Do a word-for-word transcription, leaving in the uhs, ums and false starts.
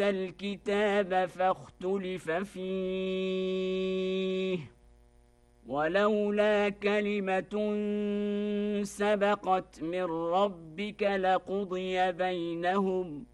الكتاب فاختلف فيه ولولا كلمة سبقت من ربك لقضي بينهم